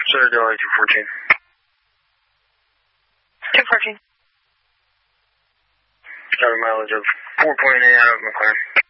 Sorry, Delhi 214. 214. Got a mileage of 4.8 out of McLaren.